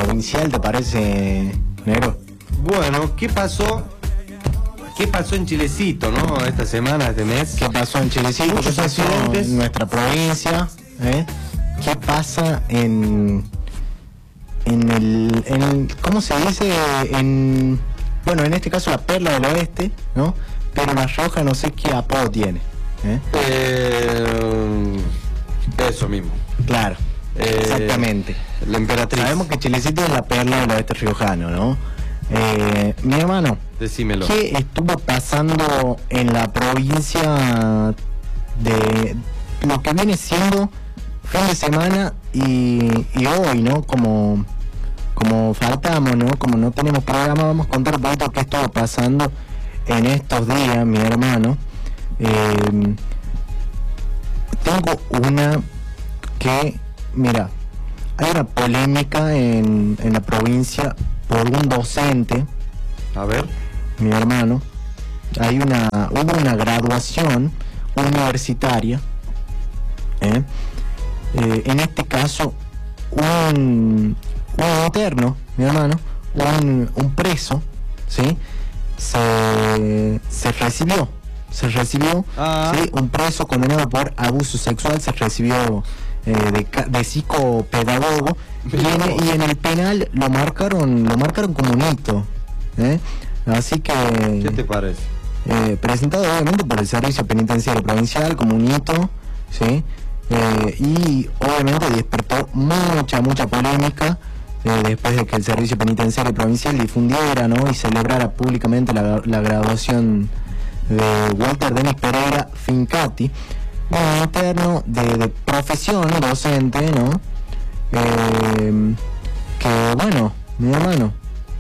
provincial, ¿te parece, negro? Bueno, ¿qué pasó? ¿Qué pasó en Chilecito, no? Esta semana, este mes. ¿Qué pasó en Chilecito? Muchos accidentes en nuestra provincia, ¿eh? ¿Qué pasa en el ¿cómo se dice? Bueno, en este caso la Perla del Oeste, ¿no? Pero La Rioja no sé qué apodo tiene, Eso mismo. Claro, exactamente. La Emperatriz. Sabemos que Chilecito es la Perla del Oeste riojano, ¿no? Mi hermano, decímelo. ¿Qué estuvo pasando en la provincia de lo que viene siendo fin de semana y hoy, ¿no? Como faltamos, ¿no? Como no tenemos programa, vamos a contar un poquito qué estuvo pasando en estos días, mi hermano. Tengo una que, mira, hay una polémica en la provincia por un docente. A ver. Mi hermano, hubo una graduación universitaria, en este caso un interno, mi hermano, un preso, ¿sí? Se recibió, ¿sí? Un preso condenado por abuso sexual se recibió de psicopedagogo y en el penal lo marcaron como un hito, así que ¿qué te parece? Presentado obviamente por el Servicio Penitenciario Provincial como un hito, ¿sí? Y obviamente despertó mucha polémica después de que el Servicio Penitenciario Provincial difundiera, ¿no? Y celebrara públicamente la graduación de Walter Denis Pereira Fincati, un interno de profesión docente, ¿no? Que bueno, mi hermano,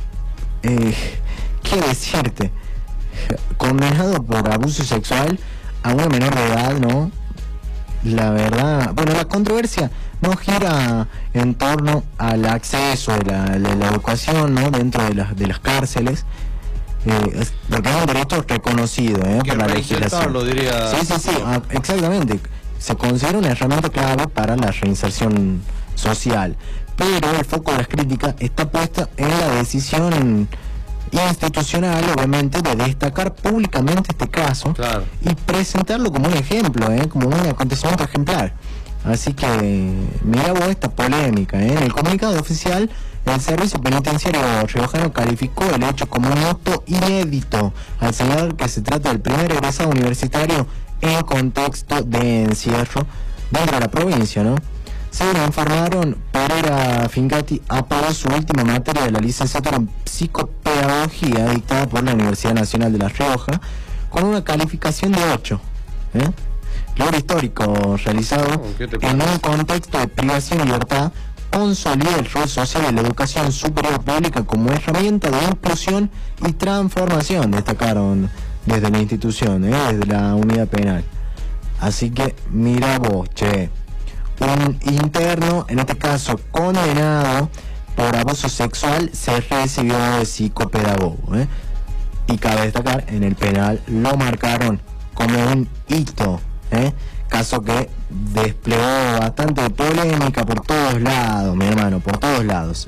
¿qué decirte? Condenado por abuso sexual a una menor de edad, ¿no? La verdad, bueno, la controversia no gira en torno al acceso de la educación, ¿no? Dentro de las cárceles, porque es un derecho reconocido, por la legislación. Lo diría. Sí, exactamente. Se considera una herramienta clave para la reinserción social, pero el foco de las críticas está puesta en la decisión institucional, obviamente, de destacar públicamente este caso, claro, y presentarlo como un ejemplo, como un acontecimiento ejemplar. Así que mira vos esta polémica, En el comunicado oficial, el Servicio Penitenciario Riojano calificó el hecho como un acto inédito, al señalar que se trata del primer egresado universitario en contexto de encierro dentro de la provincia, ¿no? Según informaron, Pereira Fincati aprobó su última materia de la licenciatura en psicopedagogía dictada por la Universidad Nacional de La Rioja con una calificación de 8. Logro histórico realizado en un contexto de privación y libertad consolida el rol social de la educación superior pública como herramienta de inclusión y transformación, destacaron desde la institución, desde la unidad penal. Así que mira vos, che. Un interno, en este caso condenado por abuso sexual, se recibió de psicopedagogo, y cabe destacar, en el penal lo marcaron como un hito, caso que desplegó bastante polémica por todos lados, mi hermano, por todos lados.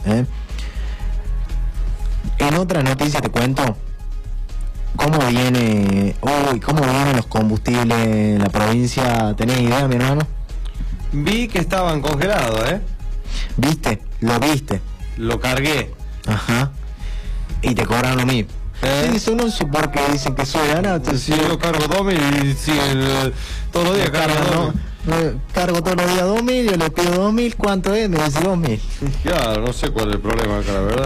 En otra noticia te cuento cómo vienen los combustibles en la provincia. ¿Tenés idea, mi hermano? Vi que estaban congelados, ¿Viste? ¿Lo viste? Lo cargué. Ajá. Y te cobran lo mismo. Sí, son un support que dicen que soy ganato. Si yo cargo 2.000 y si todos los días cargo 2.000. Cargo todos los días 2.000, yo le pido 2.000, ¿cuánto es? Me dice 2.000. Claro, no sé cuál es el problema acá, la verdad.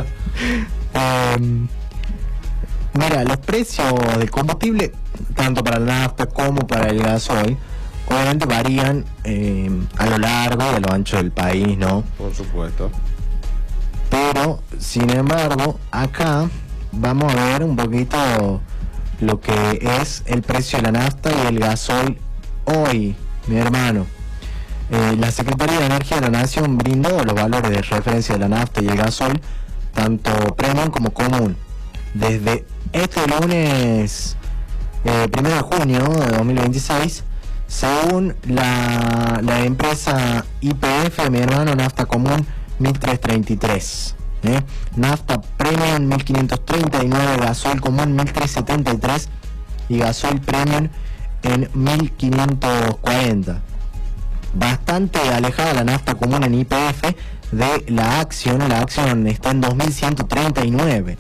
Mira, los precios del combustible, tanto para la nafta como para el gasoil, obviamente varían a lo largo y a lo ancho del país, ¿no? Por supuesto. Pero, sin embargo, acá vamos a ver un poquito lo que es el precio de la nafta y el gasoil hoy, mi hermano. La Secretaría de Energía de la Nación brindó los valores de referencia de la nafta y el gasoil, tanto premium como común, desde este lunes 1 de junio de 2026, según la empresa YPF, mi hermano, nafta común 1333, Nafta Premium 1539, gasoil común 1373 y gasoil Premium en 1540. Bastante alejada la nafta común en YPF de la Action está en 2139,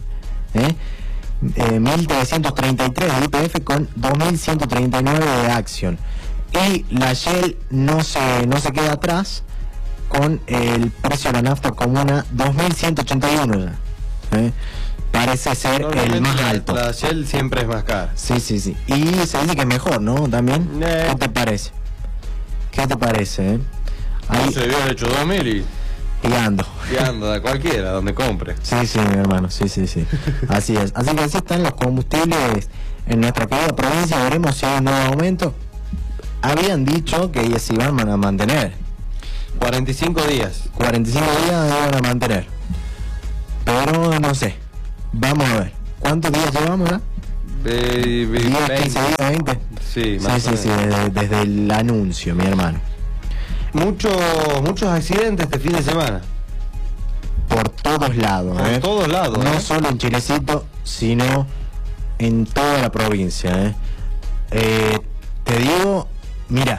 1333 de YPF con 2139 de Action. Y la Shell no se queda atrás con el precio de la nafta común a 2181 ya. Parece ser el más alto. La Shell siempre es más cara. Sí. Y se dice que es mejor, ¿no? También. ¿Qué te parece? Ahí se vio el hecho 2000 y ando de cualquiera, donde compre. Sí, mi hermano, sí. Así es. Así que así están los combustibles en nuestra querida provincia. Veremos si hay un nuevo aumento. Habían dicho que se iban a mantener. 45 días. 45 días iban a mantener. Pero no sé. Vamos a ver. ¿Cuántos días llevamos ya? 10, 15 días, 20. Sí, más o menos. Desde el anuncio, mi hermano. Muchos accidentes este fin de semana. Por todos lados. Por todos lados. No solo en Chilecito, sino en toda la provincia. Te digo, mira,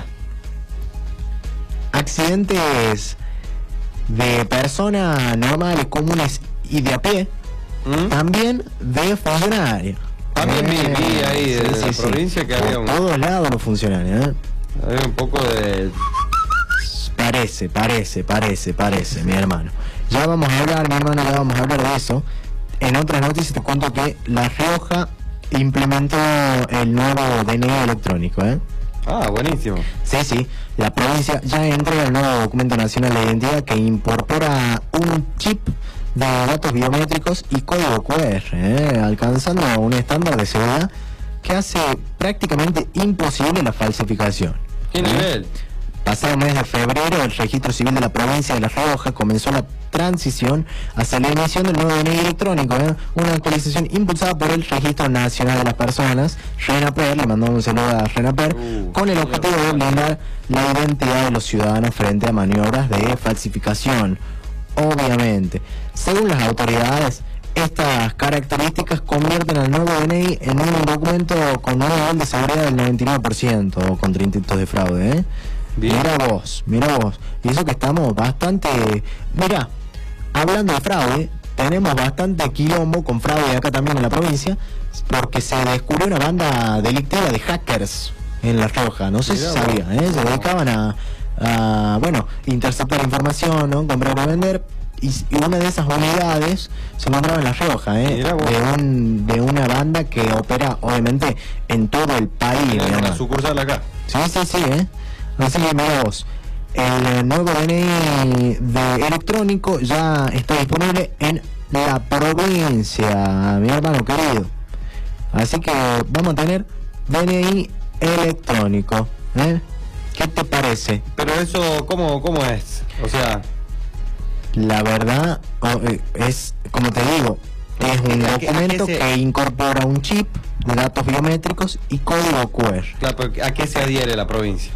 accidentes de personas normales, comunes y de a pie, también de funcionarios. También vi ahí de la provincia que había por todos lados los funcionarios. Había un poco de... Parece, mi hermano. Ya vamos a hablar, mi hermano, de eso. En otras noticias te cuento que La Rioja implementó el nuevo DNI electrónico, Ah, buenísimo. Sí, la provincia ya entrega el nuevo documento nacional de identidad que incorpora un chip de datos biométricos y código QR, alcanzando un estándar de seguridad que hace prácticamente imposible la falsificación. ¿Qué nivel? Pasado el mes de febrero, el Registro Civil de la provincia de La Rioja comenzó la transición hacia la emisión del nuevo DNI electrónico, una actualización impulsada por el Registro Nacional de las Personas, RENAPER, le mandamos un saludo a RENAPER, con el objetivo de blindar la identidad de los ciudadanos frente a maniobras de falsificación. Obviamente, según las autoridades, estas características convierten al nuevo DNI en un documento con un nivel de seguridad del 99% contra intentos de fraude, Mira vos. Y eso que estamos bastante... Mira, hablando de fraude, tenemos bastante quilombo con fraude acá también en la provincia, porque se descubrió una banda delictiva de hackers en La Rioja. No sé si sabía, se dedicaban a interceptar información, ¿no? Comprar o vender. Y una de esas unidades se encontraba en La Rioja, de una banda que opera obviamente en todo el país. Una sucursal acá. Sí, Así que mira vos, el nuevo DNI electrónico ya está disponible en la provincia, mi hermano querido. Así que vamos a tener DNI electrónico, ¿Qué te parece? Pero eso, ¿cómo es? O sea... La verdad, es, como te digo, es un documento que incorpora un chip de datos biométricos y código QR. Claro, pero ¿a qué se adhiere la provincia?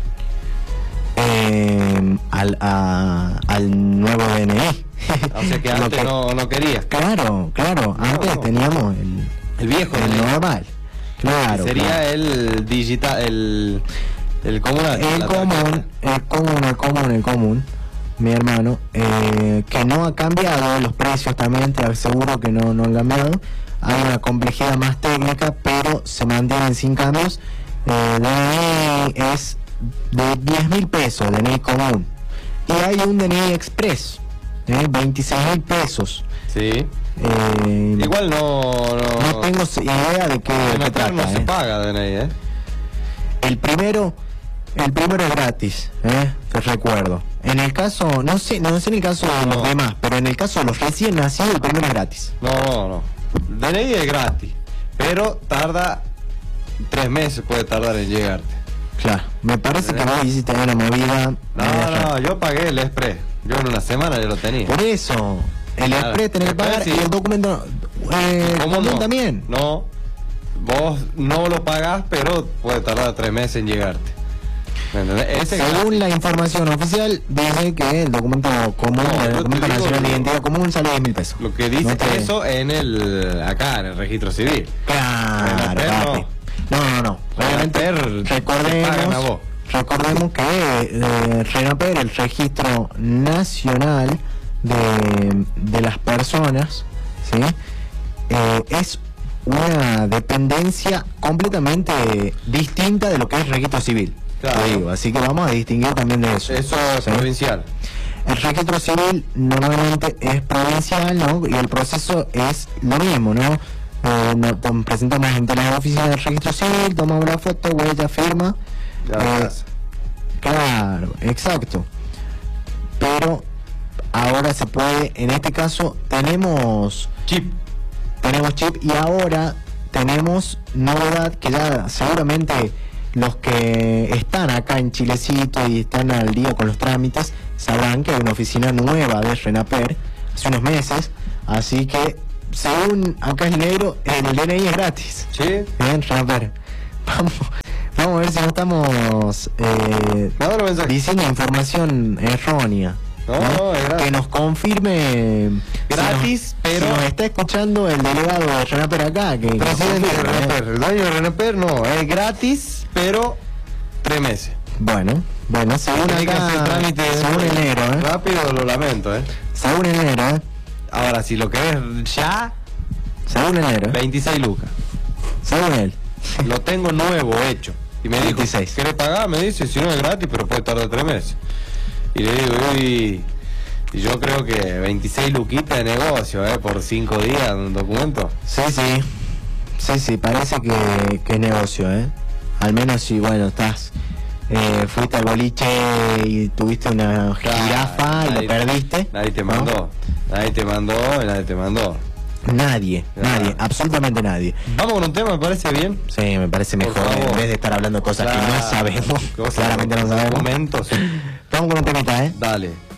Al nuevo DNI. O sea que antes no quería. Claro, antes teníamos el viejo, el normal. Claro. Sería el digital, el común. El común, mi hermano, que no ha cambiado los precios también, te aseguro que no han cambiado. Hay una complejidad más técnica, pero se mantienen sin cambios. DNI es de 10.000 pesos, DNI común, y hay un DNI express, 26.000 pesos. Sí. Igual no tengo idea de qué trata. No se paga DNI, El primero es gratis, te recuerdo. En el caso, no sé en el caso de los demás, pero en el caso de los recién nacidos, el primero es gratis. No. DNI es gratis, pero tarda 3 meses, puede tardar en llegarte. Claro, me parece que vos hiciste una movida. No, yo pagué el Express. Yo en una semana ya lo tenía. Por eso, el Express tenés que pagar, sí. Y el documento común también. No, vos no lo pagás, pero puede tardar 3 meses en llegarte. ¿Me entendés? Según la información oficial, dice que el documento común, el documento nacional de identidad común sale de 10.000 pesos. Lo que dice eso en acá en el registro civil. Claro, papi. No. Obviamente recordemos que RENAPER, el Registro Nacional de las Personas, ¿sí? Es una dependencia completamente distinta de lo que es registro civil. Claro. Digo, así que vamos a distinguir también de eso. Eso es provincial. El registro civil normalmente es provincial, ¿no? Y el proceso es lo mismo, ¿no? Nos presentamos ante la oficina del registro civil, tomamos la foto, huella, firma. Claro, exacto. Pero ahora se puede, en este caso tenemos chip y ahora tenemos novedad que ya seguramente los que están acá en Chilecito y están al día con los trámites sabrán que hay una oficina nueva de RENAPER hace unos meses, así que según acá es negro, el DNI es gratis. ¿Sí? Bien, RENAPER. Vamos a ver si no estamos diciendo información errónea. No, es gratis. Que nos confirme gratis, pero si nos está escuchando el delegado de RENAPER acá, que presidente de RENAPER, el dueño de RENAPER no, es gratis, pero 3 meses. Bueno, según acá, trámite según enero, rápido, lo lamento, según enero, ahora si lo querés ya, según enero, 26 lucas, según él, lo tengo nuevo hecho, y me dijo, 26. ¿querés pagar? Me dice, si no es gratis, pero puede tardar 3 meses. Y le digo, y yo creo que 26 luquitas de negocio, por 5 días un documento. Sí, parece que es negocio, al menos si, bueno, fuiste al boliche y tuviste una jirafa y lo perdiste. Nadie te mandó, Nadie, absolutamente nadie. Vamos con un tema, ¿me parece bien? Sí, me parece mejor, en vez de estar hablando cosas que no sabemos, claramente no sabemos. Momentos. Vamos con un temita, Dale.